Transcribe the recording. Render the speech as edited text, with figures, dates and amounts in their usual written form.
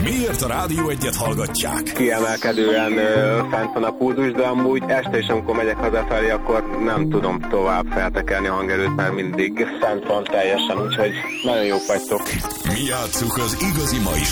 Miért a Rádió Egyet hallgatják? Kiemelkedően fent van a pulzus, de amúgy este is, amikor megyek hazafelé, akkor nem tudom tovább feltekerni a hangerőt, mert mindig fent van teljesen, úgyhogy nagyon jók vagytok. Mi játsszuk az igazi ma is